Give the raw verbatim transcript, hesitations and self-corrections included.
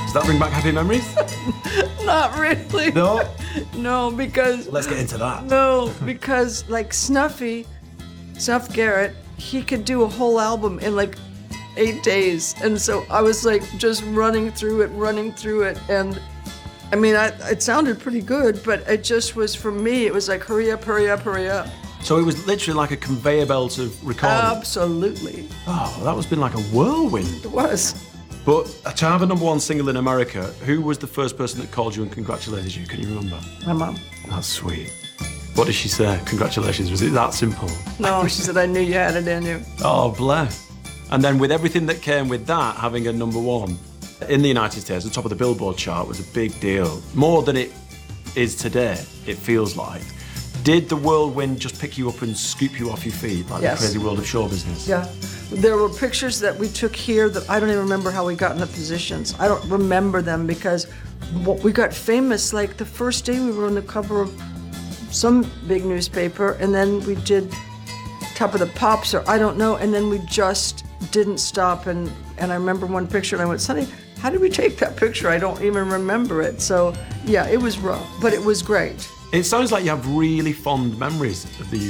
Does that bring back happy memories? Not really. No? No, because... Let's get into that. No, because like Snuffy, Snuff Garrett, he could do a whole album in like eight days. And so I was like just running through it, running through it. And I mean, I, it sounded pretty good, but it just was, for me, it was like, hurry up, hurry up, hurry up. So it was literally like a conveyor belt of recording? Absolutely. Oh, that must have been like a whirlwind. It was. But to have a number one single in America, who was the first person that called you and congratulated you? Can you remember? My mom. That's sweet. What did she say? Congratulations. Was it that simple? No, she said, I knew you had it in you. Oh, bless. And then with everything that came with that, having a number one in the United States, the top of the Billboard chart was a big deal. More than it is today, it feels like. Did the whirlwind just pick you up and scoop you off your feet, like Yes. the crazy world of show business? Yeah. There were pictures that we took here that I don't even remember how we got in the positions. I don't remember them because what we got famous, like the first day we were on the cover of some big newspaper, and then we did Top of the Pops, or I don't know, and then we just didn't stop. And, and I remember one picture and I went, Sonny, how did we take that picture? I don't even remember it. So yeah, it was rough, but it was great. It sounds like you have really fond memories of the